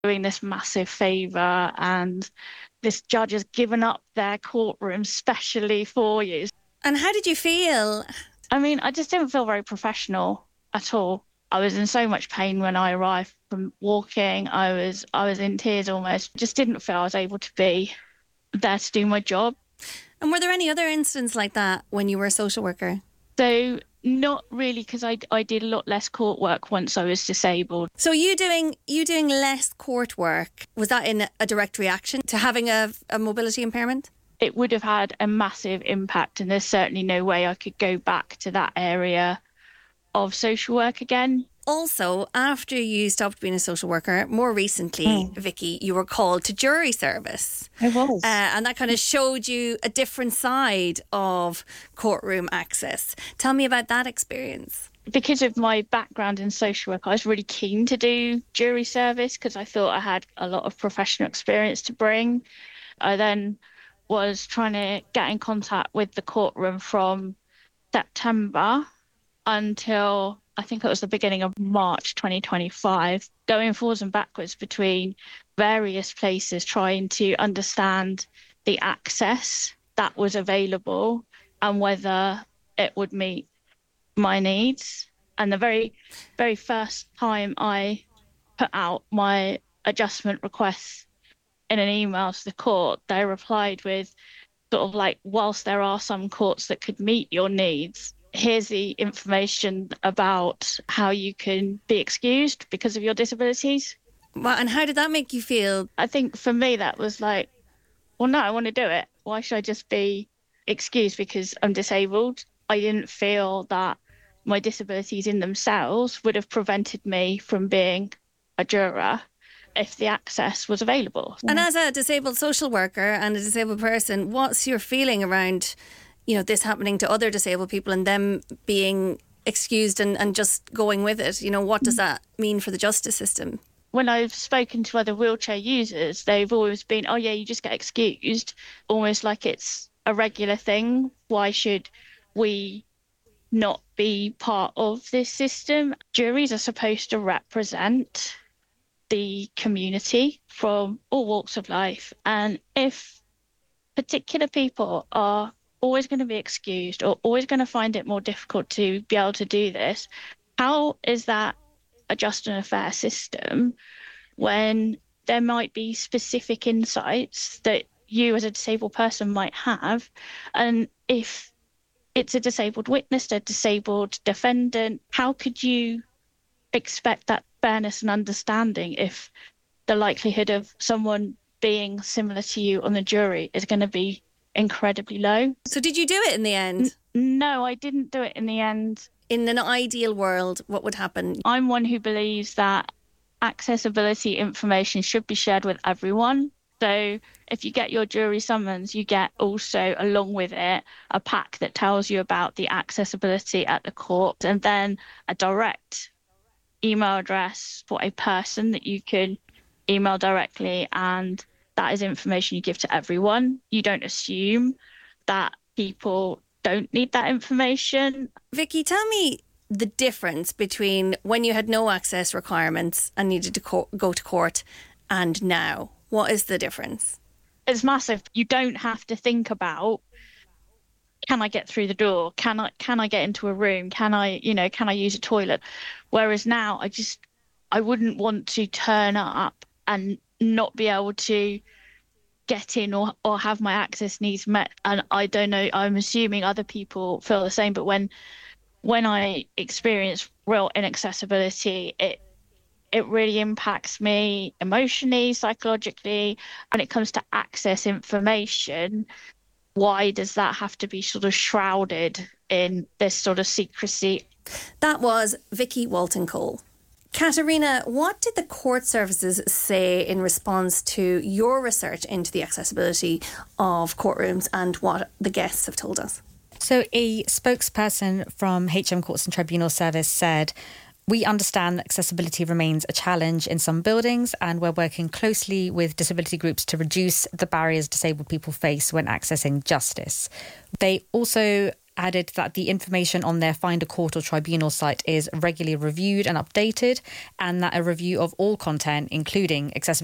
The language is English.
doing this massive favour and this judge has given up their courtroom specially for you. And how did you feel? I mean, I just didn't feel very professional at all. I was in so much pain when I arrived from walking. I was in tears almost. Just didn't feel I was able to be there to do my job. And were there any other incidents like that when you were a social worker? So not really, because I did a lot less court work once I was disabled. So you doing less court work, was that in a direct reaction to having a mobility impairment? It would have had a massive impact, and there's certainly no way I could go back to that area of social work again. Also, after you stopped being a social worker, more recently, Vicky, you were called to jury service. I was. And that kind of showed you a different side of courtroom access. Tell me about that experience. Because of my background in social work, I was really keen to do jury service because I thought I had a lot of professional experience to bring. I then was trying to get in contact with the courtroom from September until I think it was the beginning of March 2025, going forwards and backwards between various places, trying to understand the access that was available and whether it would meet my needs. And the very, very first time I put out my adjustment request in an email to the court, they replied with sort of like, whilst there are some courts that could meet your needs, here's the information about how you can be excused because of your disabilities. Well, and how did that make you feel? I think for me, that was like, well, no, I want to do it. Why should I just be excused because I'm disabled? I didn't feel that my disabilities in themselves would have prevented me from being a juror if the access was available. And as a disabled social worker and a disabled person, what's your feeling around, this happening to other disabled people and them being excused and just going with it? What does that mean for the justice system? When I've spoken to other wheelchair users, they've always been, oh yeah, you just get excused, almost like it's a regular thing. Why should we not be part of this system? Juries are supposed to represent the community from all walks of life. And if particular people are always going to be excused or always going to find it more difficult to be able to do this, how is that a just and a fair system when there might be specific insights that you as a disabled person might have? And if it's a disabled witness, a disabled defendant, how could you expect that fairness and understanding if the likelihood of someone being similar to you on the jury is going to be incredibly low? So did you do it in the end? No, I didn't do it in the end. In an ideal world, what would happen? I'm one who believes that accessibility information should be shared with everyone. So if you get your jury summons, you get also, along with it, a pack that tells you about the accessibility at the court, and then a direct email address for a person that you can email directly. And that is information you give to everyone. You don't assume that people don't need that information. Vicky, tell me the difference between when you had no access requirements and needed to go to court and now. What is the difference? It's massive. You don't have to think about, can I get through the door? Can I get into a room? Can I use a toilet? Whereas now I wouldn't want to turn up and not be able to get in or have my access needs met. And I don't know, I'm assuming other people feel the same, but when I experience real inaccessibility, it really impacts me emotionally, psychologically. And it comes to access information, why does that have to be sort of shrouded in this sort of secrecy? That was Vicky Walton-Cole. Katerina, what did the court services say in response to your research into the accessibility of courtrooms and what the guests have told us? So a spokesperson from HM Courts and Tribunal Service said, "We understand that accessibility remains a challenge in some buildings and we're working closely with disability groups to reduce the barriers disabled people face when accessing justice." They also added that the information on their Find a Court or Tribunal site is regularly reviewed and updated, and that a review of all content, including accessibility